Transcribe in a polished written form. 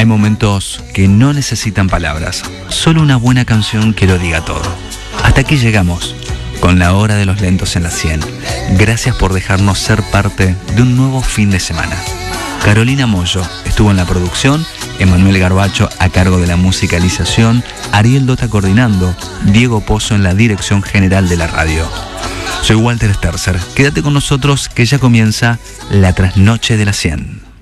Hay momentos que no necesitan palabras, solo una buena canción que lo diga todo. Hasta aquí llegamos, con la hora de los lentos en la 100. Gracias por dejarnos ser parte de un nuevo fin de semana. Carolina Mollo estuvo en la producción, Emanuel Garbacho a cargo de la musicalización, Ariel Dota coordinando, Diego Pozo en la dirección general de la radio. Soy Walter Sterzer, quédate con nosotros que ya comienza la trasnoche de la 100.